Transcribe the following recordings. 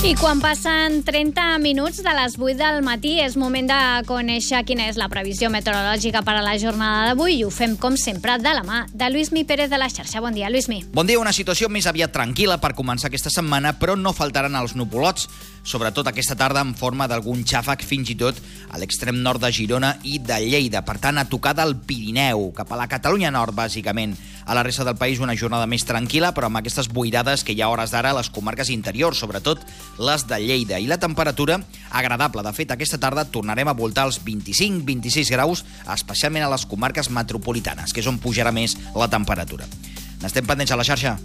I quan passen 30 minuts de les 8 del matí és moment de conèixer quina és la previsió meteorològica per a la jornada d'avui i ho fem, com sempre, de la mà de Lluïsmi Pérez de la xarxa. Bon dia, Lluïsmi. Bon dia, una situació més aviat tranquil·la per començar aquesta setmana, però no faltaran els nuvolats, sobretot aquesta tarda en forma d'algun xàfec, fins i tot a l'extrem nord de Girona i de Lleida. Per tant, a tocar del Pirineu, cap a la Catalunya Nord, bàsicament. A la resta del país una jornada més tranquil·la, però amb aquestes boirades que hi ha a hores d'ara a les comarques interiors, sobretot les de Lleida. I la temperatura agradable. De fet, aquesta tarda tornarem a voltar els 25-26 graus, especialment a les comarques metropolitanes, que és on pujarà més la temperatura. N'estem pendents a la xarxa.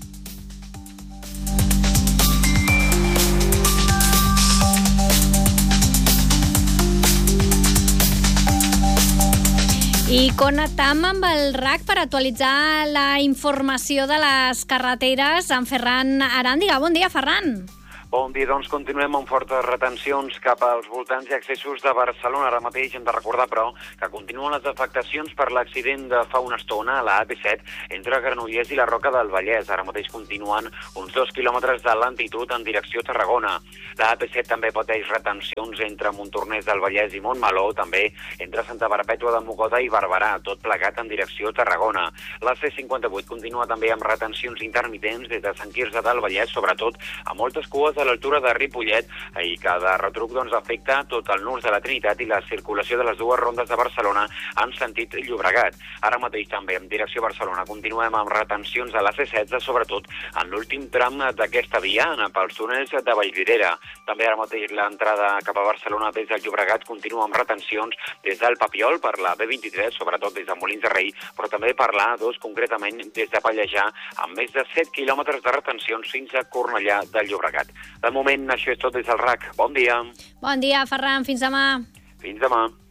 I connectam amb el RAC per actualitzar la informació de les carreteres amb Ferran Aràndiga. Bon dia, Ferran. Bon dia, doncs continuem amb fortes retencions cap als voltants i accessos de Barcelona. Ara mateix hem de recordar, però, que continuen les afectacions per l'accident de fa una estona a la AP7 entre Granollers i la Roca del Vallès. Ara mateix continuen uns 2 quilòmetres de lentitud en direcció a Tarragona. La AP7 també pateix retencions entre Montornès del Vallès i Montmeló, també entre Santa Perpètua de Mogoda i Barberà, tot plegat en direcció a Tarragona. La C58 continua també amb retencions intermitents des de Sant Quirze del Vallès, sobretot a moltes cues a l'altura de Ripollet, i cada retruc afecta tot el nus de la Trinitat i la circulació de les dues rondes de Barcelona en sentit Llobregat. Ara mateix també en direcció a Barcelona continuem amb retencions a la C16, sobretot en l'últim tram d'aquesta via, pels túnels de Vallvidrera. També ara mateix l'entrada cap a Barcelona des del Llobregat continua amb retencions des del Papiol per la B23, sobretot des de Molins de Rei, però també per l'A2, concretament des de Pallejà, amb més de 7 quilòmetres de retencions fins a Cornellà del Llobregat. De moment, això és tot des del RAC. Bon dia. Bon dia, Ferran. Fins demà. Fins demà.